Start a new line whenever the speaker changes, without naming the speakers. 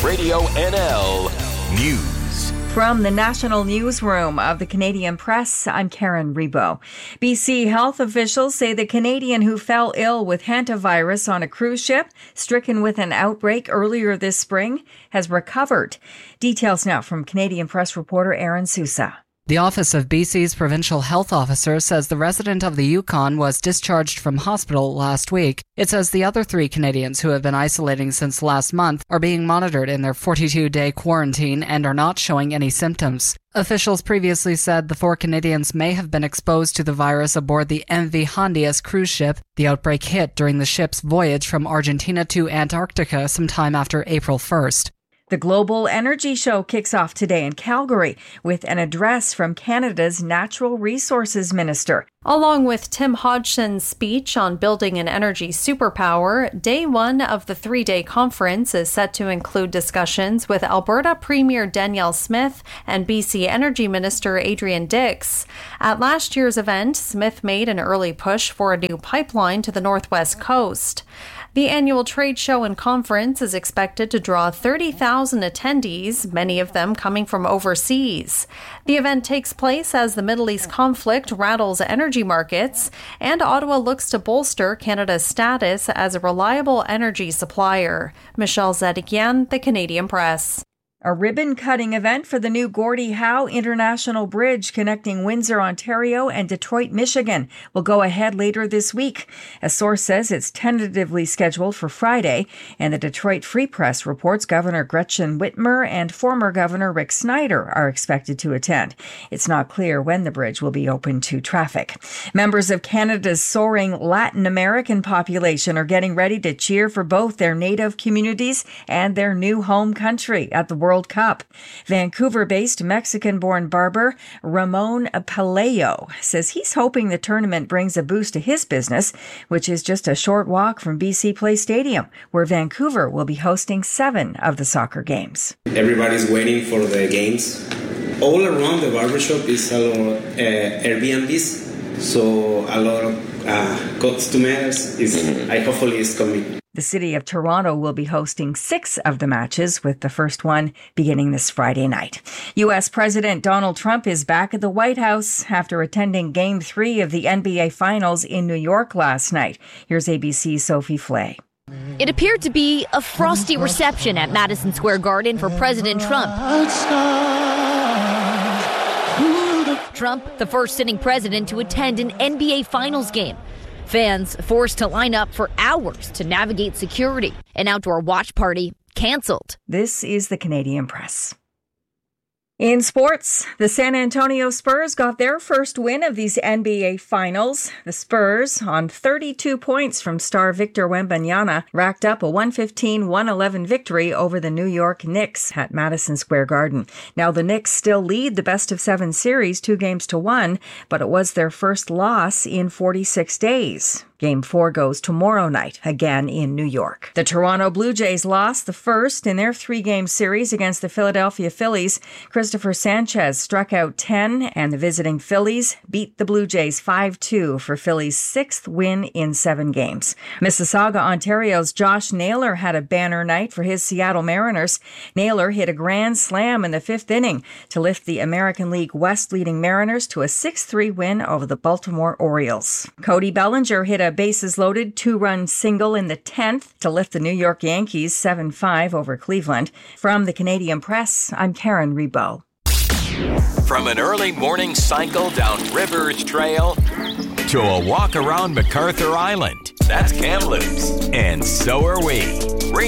Radio NL News.
From the National Newsroom of the Canadian Press, I'm Karen Rebo. BC health officials say the Canadian who fell ill with hantavirus on a cruise ship, stricken with an outbreak earlier this spring, has recovered. Details now from Canadian Press reporter Aaron Sousa.
The Office of BC's Provincial Health Officer says the resident of the Yukon was discharged from hospital last week. It says the other 3 Canadians who have been isolating since last month are being monitored in their 42-day quarantine and are not showing any symptoms. Officials previously said the 4 Canadians may have been exposed to the virus aboard the MV Hondias cruise ship. The outbreak hit during the ship's voyage from Argentina to Antarctica sometime after April 1st.
The Global Energy Show kicks off today in Calgary with an address from Canada's Natural Resources Minister.
Along with Tim Hodgson's speech on building an energy superpower, day 1 of the 3-day conference is set to include discussions with Alberta Premier Danielle Smith and BC Energy Minister Adrian Dix. At last year's event, Smith made an early push for a new pipeline to the northwest coast. The annual trade show and conference is expected to draw 30,000 attendees, many of them coming from overseas. The event takes place as the Middle East conflict rattles energy markets, and Ottawa looks to bolster Canada's status as a reliable energy supplier. Michelle Zedekian, The Canadian Press.
A ribbon-cutting event for the new Gordie Howe International Bridge connecting Windsor, Ontario and Detroit, Michigan will go ahead later this week. A source says it's tentatively scheduled for Friday, and the Detroit Free Press reports Governor Gretchen Whitmer and former Governor Rick Snyder are expected to attend. It's not clear when the bridge will be open to traffic. Members of Canada's soaring Latin American population are getting ready to cheer for both their native communities and their new home country at the World Cup. Vancouver-based Mexican-born barber Ramon Palayo says he's hoping the tournament brings a boost to his business, which is just a short walk from BC Place Stadium, where Vancouver will be hosting 7 of the soccer games.
Everybody's waiting for the games. All around the barbershop is a lot of Airbnbs, so a lot of customers. Hopefully it's coming.
The city of Toronto will be hosting 6 of the matches, with the first one beginning this Friday night. U.S. President Donald Trump is back at the White House after attending Game 3 of the NBA Finals in New York last night. Here's ABC's Sophie Flay.
It appeared to be a frosty reception at Madison Square Garden for President Trump. Trump, the first sitting president to attend an NBA Finals game. Fans forced to line up for hours to navigate security. An outdoor watch party canceled.
This is the Canadian Press. In sports, the San Antonio Spurs got their first win of these NBA Finals. The Spurs, on 32 points from star Victor Wembanyama, racked up a 115-111 victory over the New York Knicks at Madison Square Garden. Now, the Knicks still lead the best-of-7 series 2-1, but it was their first loss in 46 days. Game 4 goes tomorrow night, again in New York. The Toronto Blue Jays lost the first in their 3-game series against the Philadelphia Phillies. Christopher Sanchez struck out 10, and the visiting Phillies beat the Blue Jays 5-2 for Philly's 6th win in 7 games. Mississauga, Ontario's Josh Naylor had a banner night for his Seattle Mariners. Naylor hit a grand slam in the 5th inning to lift the American League West leading Mariners to a 6-3 win over the Baltimore Orioles. Cody Bellinger hit a bases-loaded 2-run single in the 10th to lift the New York Yankees 7-5 over Cleveland. From the Canadian Press, I'm Karen Rebo.
From an early morning cycle down Rivers Trail to a walk around MacArthur Island, that's Kamloops, and so are we.